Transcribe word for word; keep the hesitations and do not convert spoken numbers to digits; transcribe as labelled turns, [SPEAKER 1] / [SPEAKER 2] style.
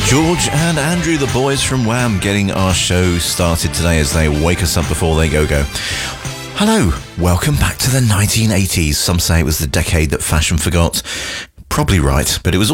[SPEAKER 1] George and Andrew, the boys from Wham, getting our show started today as they wake us up before they go-go. Hello, welcome back to the nineteen eighties. Some say it was the decade that fashion forgot. Probably right, but it was